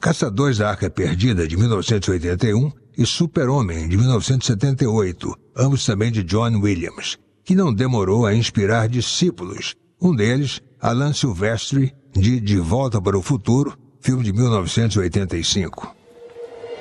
Caçadores da Arca Perdida, de 1981, e Super-Homem, de 1978, ambos também de John Williams, que não demorou a inspirar discípulos. Um deles, Alan Silvestri, de Volta para o Futuro, filme de 1985.